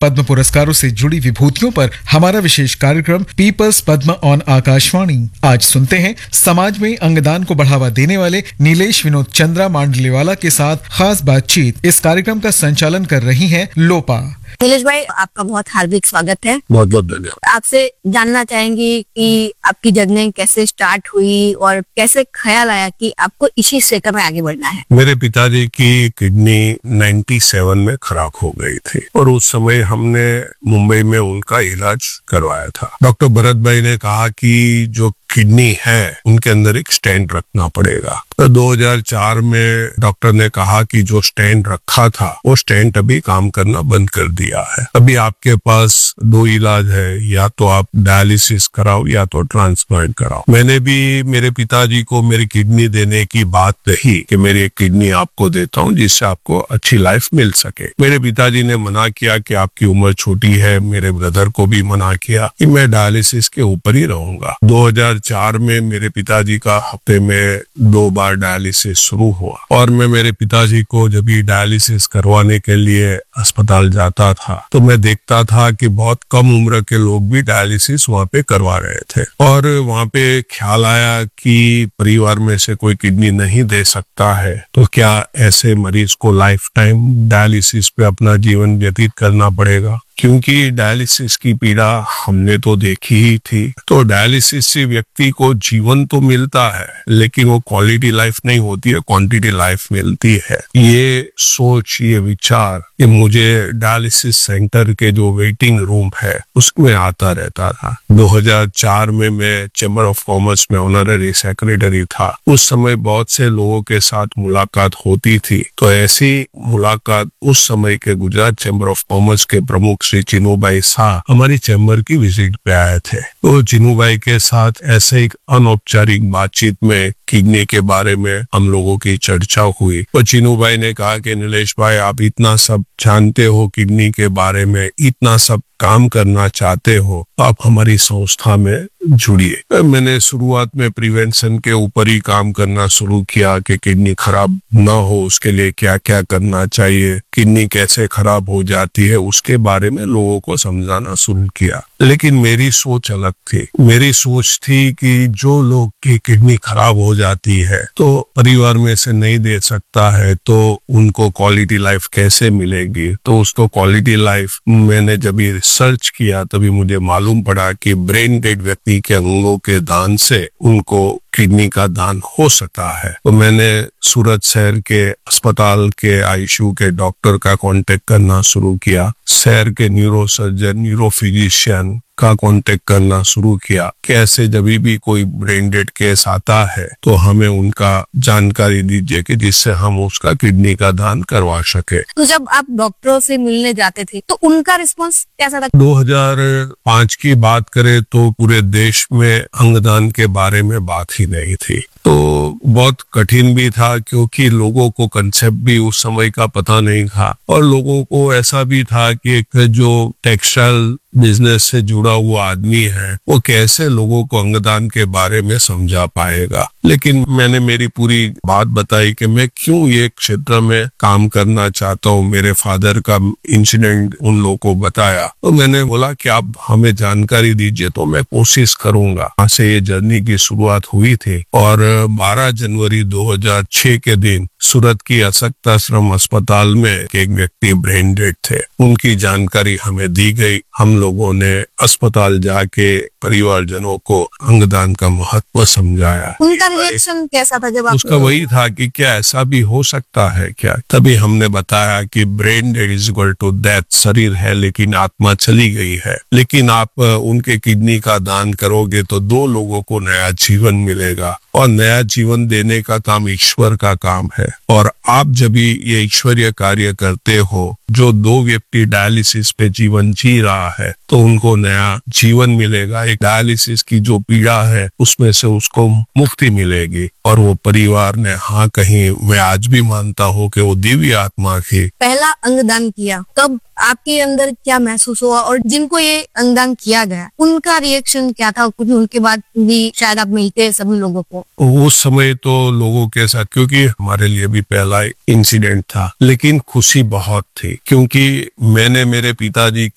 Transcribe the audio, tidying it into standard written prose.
पद्म पुरस्कारों से जुड़ी विभूतियों पर हमारा विशेष कार्यक्रम पीपल्स पद्म ऑन आकाशवाणी। आज सुनते हैं समाज में अंगदान को बढ़ावा देने वाले नीलेश विनोद चंद्रा मांडलेवाला के साथ खास बातचीत। इस कार्यक्रम का संचालन कर रही हैं लोपा। नीलेश भाई, आपका बहुत हार्दिक स्वागत है। बहुत बहुत धन्यवाद। आपसे जानना चाहेंगे कि आपकी जर्नी कैसे स्टार्ट हुई और कैसे ख्याल आया कि आपको इसी क्षेत्र में आगे बढ़ना है। मेरे पिताजी की किडनी 97 में खराब हो गई थी और उस समय हमने मुंबई में उनका इलाज करवाया था। डॉक्टर भरत भाई ने कहा कि जो किडनी है उनके अंदर एक स्टेंट रखना पड़ेगा। तो 2004 में डॉक्टर ने कहा कि जो स्टेंट रखा था वो स्टेंट अभी काम करना बंद कर दिया है। अभी आपके पास दो इलाज है, या तो आप डायलिसिस कराओ या तो ट्रांसप्लांट कराओ। मैंने भी मेरे पिताजी को मेरी किडनी देने की बात कही कि मेरी एक किडनी आपको देता हूँ जिससे आपको अच्छी लाइफ मिल सके। मेरे पिताजी ने मना किया कि आपकी उम्र छोटी है। मेरे ब्रदर को भी मना किया कि मैं डायलिसिस के ऊपर ही रहूंगा। 2004 में मेरे पिताजी का हफ्ते में 2 बार डायलिसिस शुरू हुआ और मैं मेरे पिताजी को जब भी डायलिसिस करवाने के लिए अस्पताल जाता था तो मैं देखता था कि बहुत कम उम्र के लोग भी डायलिसिस वहाँ पे करवा रहे थे। और वहाँ पे ख्याल आया कि परिवार में से कोई किडनी नहीं दे सकता है तो क्या ऐसे मरीज को लाइफ टाइम डायलिसिस पे अपना जीवन व्यतीत करना पड़ेगा, क्योंकि डायलिसिस की पीड़ा हमने तो देखी ही थी। तो डायलिसिस से व्यक्ति को जीवन तो मिलता है लेकिन वो क्वालिटी लाइफ नहीं होती है, क्वांटिटी लाइफ मिलती है। ये सोच, ये विचार कि मुझे डायलिसिस सेंटर के जो वेटिंग रूम है उसमें आता रहता था। 2004 में मैं चैम्बर ऑफ कॉमर्स में ऑनररी सेक्रेटरी था। उस समय बहुत से लोगों के साथ मुलाकात होती थी। तो ऐसी मुलाकात उस समय के गुजरात चैम्बर ऑफ कॉमर्स के प्रमुख श्री चिनूभाई शाह हमारी चैम्बर की विजिट पे आए थे। तो चिनूभाई के साथ ऐसे एक अनौपचारिक बातचीत में किडनी के बारे में हम लोगों की चर्चा हुई। तो चिनूभाई ने कहा कि नीलेश भाई, आप इतना सब जानते हो किडनी के बारे में, इतना सब काम करना चाहते हो, तो आप हमारी संस्था में जुड़िए। मैंने शुरुआत में प्रिवेंशन के ऊपर ही काम करना शुरू किया कि किडनी खराब ना हो उसके लिए क्या क्या करना चाहिए, किडनी कैसे खराब हो जाती है उसके बारे में लोगों को समझाना शुरू किया। लेकिन मेरी सोच अलग थी। मेरी सोच थी कि जो लोग की किडनी खराब हो जाती है तो परिवार में से नहीं दे सकता है तो उनको क्वालिटी लाइफ कैसे मिलेगी। तो उसको क्वालिटी लाइफ मैंने जब सर्च किया तभी मुझे मालूम पड़ा कि ब्रेन डेड व्यक्ति के अंगों के दान से उनको किडनी का दान हो सकता है। तो मैंने सूरत शहर के अस्पताल के आईसीयू के डॉक्टर का कांटेक्ट करना शुरू किया। शहर के न्यूरोसर्जन, न्यूरोफिजिशियन का कांटेक्ट करना शुरू किया। कैसे जब भी कोई ब्रेन डेड केस आता है तो हमें उनका जानकारी दीजिए कि जिससे हम उसका किडनी का दान करवा सके। तो जब आप डॉक्टरों से मिलने जाते थे तो उनका रिस्पांस कैसा था? 2005 की बात करें तो पूरे देश में अंगदान के बारे में बात ही नहीं थी। तो बहुत कठिन भी था क्योंकि लोगों को कंसेप्ट भी उस समय का पता नहीं था और लोगों को ऐसा भी था कि एक जो टेक्सटाइल बिजनेस से जुड़ा हुआ आदमी है वो कैसे लोगों को अंगदान के बारे में समझा पाएगा। लेकिन मैंने मेरी पूरी बात बताई कि मैं क्यों ये क्षेत्र में काम करना चाहता हूँ। मेरे फादर का इंसिडेंट उन लोगों को बताया तो मैंने बोला कि आप हमें जानकारी दीजिए तो मैं कोशिश करूंगा। वहां से ये जर्नी की शुरुआत हुई थी और 12 जनवरी 2006 के दिन सूरत की अशक्त आश्रम अस्पताल में एक व्यक्ति ब्रेन डेड थे। उनकी जानकारी हमें दी गई। हम लोगों ने अस्पताल जाके परिवारजनों को अंगदान का महत्व समझाया। उनका रिएक्शन कैसा था जब आप? उसका वही था कि क्या ऐसा भी हो सकता है क्या। तभी हमने बताया कि brain dead is equal to death. शरीर है लेकिन आत्मा चली गई है। लेकिन आप उनके किडनी का दान करोगे तो 2 लोगों को नया जीवन मिलेगा और नया जीवन देने का काम ईश्वर का काम है। और आप जब ये ईश्वरीय कार्य करते हो, जो 2 व्यक्ति डायलिसिस पे जीवन जी रहा है तो उनको नया जीवन मिलेगा। एक डायलिसिस की जो पीड़ा है उसमें से उसको मुक्ति मिलेगी और वो परिवार ने हाँ कहीं मैं आज भी मानता हूँ कि वो दिव्य आत्मा की। पहला अंगदान किया तब आपके अंदर क्या महसूस हुआ और जिनको ये अंगदान किया गया उनका रिएक्शन क्या था? कुछ उनके बाद भी शायद आप मिलते हैं सभी लोगों को। उस समय तो लोगों के साथ, क्योंकि हमारे लिए भी पहला इंसिडेंट था, लेकिन खुशी बहुत थी क्योंकि मैंने मेरे पिताजी